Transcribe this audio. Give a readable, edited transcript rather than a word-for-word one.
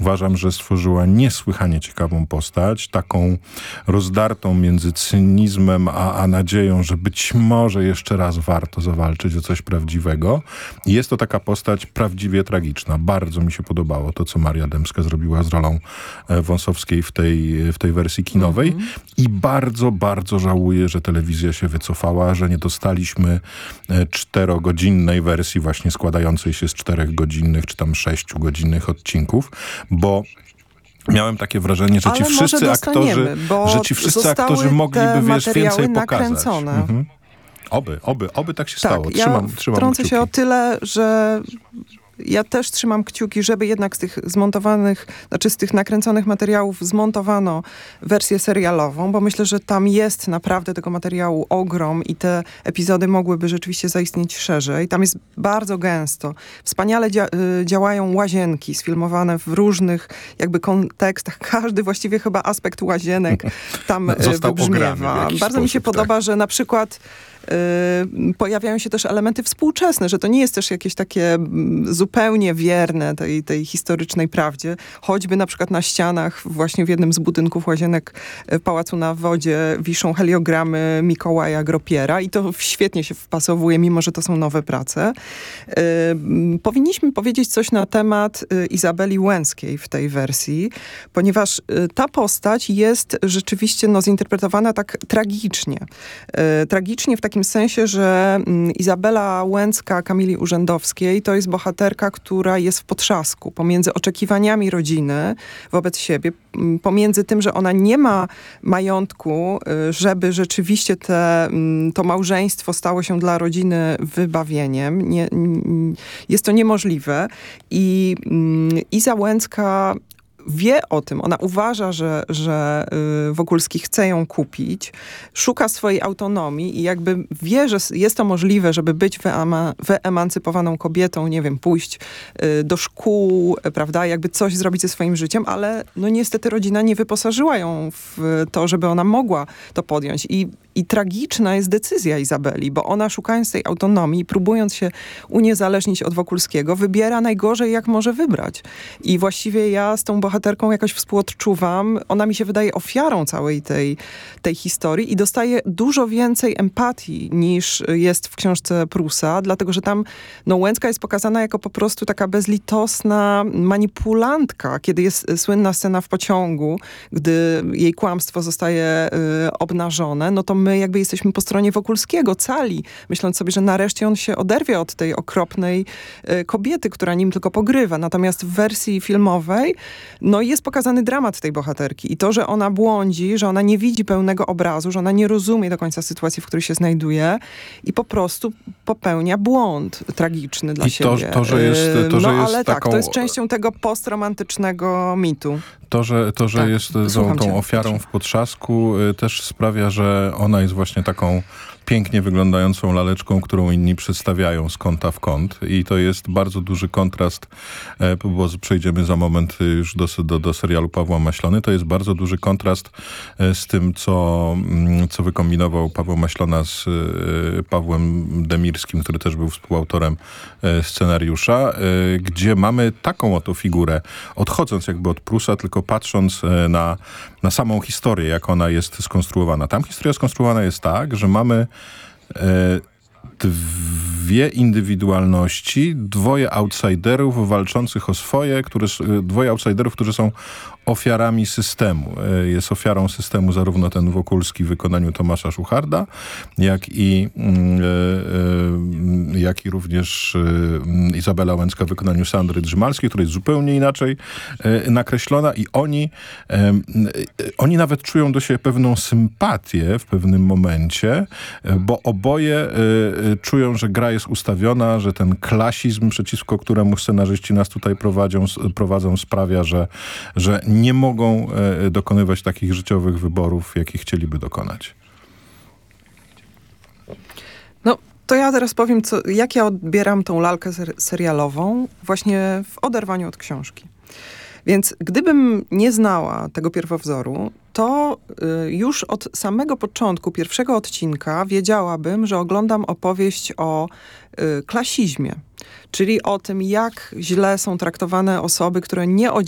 Uważam, że stworzyła niesłychanie ciekawą postać, taką rozdartą między cynizmem a nadzieją, że być może jeszcze raz warto zawalczyć o coś prawdziwego. I jest to taka postać prawdziwie tragiczna. Bardzo mi się podobało to, co Maria Dębska zrobiła z rolą Wąsowskiej w tej wersji kinowej. I bardzo, bardzo żałuję, że telewizja się wycofała, że nie dostaliśmy 4-godzinnej wersji właśnie składającej się z 4-godzinnych czy tam 6-godzinnych odcinków, bo miałem takie wrażenie, że ci wszyscy aktorzy mogliby, więcej pokazać. Oby tak się stało. Trzymam wtrącę kciuki. się o tyle, że ja też trzymam kciuki, żeby jednak z tych nakręconych materiałów zmontowano wersję serialową, bo myślę, że tam jest naprawdę tego materiału ogrom i te epizody mogłyby rzeczywiście zaistnieć szerzej. Tam jest bardzo gęsto. Wspaniale działają łazienki sfilmowane w różnych jakby kontekstach. Każdy właściwie chyba aspekt łazienek tam wybrzmiewa. Bardzo mi się podoba, że na przykład pojawiają się też elementy współczesne, że to nie jest też jakieś takie zupełnie wierne tej historycznej prawdzie. Choćby na przykład na ścianach właśnie w jednym z budynków łazienek Pałacu na Wodzie wiszą heliogramy Mikołaja Gropiera i to świetnie się wpasowuje, mimo że to są nowe prace. Powinniśmy powiedzieć coś na temat Izabeli Łęckiej w tej wersji, ponieważ ta postać jest rzeczywiście zinterpretowana tak tragicznie. Tragicznie w takim sensie, że Izabela Łęcka Kamili Urzędowskiej to jest bohaterka, która jest w potrzasku pomiędzy oczekiwaniami rodziny wobec siebie, pomiędzy tym, że ona nie ma majątku, żeby rzeczywiście to małżeństwo stało się dla rodziny wybawieniem. Jest to niemożliwe i Iza Łęcka wie o tym, ona uważa, że Wokulski chce ją kupić, szuka swojej autonomii i jakby wie, że jest to możliwe, żeby być wyemancypowaną kobietą, nie wiem, pójść do szkół, prawda, jakby coś zrobić ze swoim życiem, ale no niestety rodzina nie wyposażyła ją w to, żeby ona mogła to podjąć. I tragiczna jest decyzja Izabeli, bo ona szukając tej autonomii, próbując się uniezależnić od Wokulskiego, wybiera najgorzej, jak może wybrać. I właściwie ja z tą bohaterką jakoś współodczuwam. Ona mi się wydaje ofiarą całej tej historii i dostaje dużo więcej empatii niż jest w książce Prusa, dlatego że tam Łęcka jest pokazana jako po prostu taka bezlitosna manipulantka, kiedy jest słynna scena w pociągu, gdy jej kłamstwo zostaje obnażone, no to my jakby jesteśmy po stronie Wokulskiego, cali, myśląc sobie, że nareszcie on się oderwie od tej okropnej kobiety, która nim tylko pogrywa. Natomiast w wersji filmowej jest pokazany dramat tej bohaterki i to, że ona błądzi, że ona nie widzi pełnego obrazu, że ona nie rozumie do końca sytuacji, w której się znajduje i po prostu popełnia błąd tragiczny dla siebie. To jest częścią tego postromantycznego mitu. To, że jest tą ofiarą w potrzasku też sprawia, że ona jest właśnie taką pięknie wyglądającą laleczką, którą inni przedstawiają z kąta w kąt. I to jest bardzo duży kontrast, bo przejdziemy za moment już do serialu Pawła Maślony. To jest bardzo duży kontrast z tym, co wykombinował Paweł Maślona z Pawłem Demirskim, który też był współautorem scenariusza, gdzie mamy taką oto figurę, odchodząc jakby od Prusa, tylko patrząc na samą historię, jak ona jest skonstruowana. Tam historia skonstruowana jest tak, że mamy dwie indywidualności, dwoje outsiderów walczących o swoje, dwoje outsiderów, którzy są ofiarami systemu. Jest ofiarą systemu zarówno ten Wokulski w wykonaniu Tomasza Szucharda, jak i również Izabela Łęcka w wykonaniu Sandry Drzymalskiej, która jest zupełnie inaczej nakreślona i oni nawet czują do siebie pewną sympatię w pewnym momencie, bo oboje czują, że gra jest ustawiona, że ten klasizm, przeciwko któremu scenarzyści nas tutaj prowadzą sprawia, że nie mogą dokonywać takich życiowych wyborów, jakich chcieliby dokonać. To ja teraz powiem, jak ja odbieram tą lalkę serialową właśnie w oderwaniu od książki. Więc gdybym nie znała tego pierwowzoru, to już od samego początku pierwszego odcinka wiedziałabym, że oglądam opowieść o klasizmie. Czyli o tym, jak źle są traktowane osoby, które nie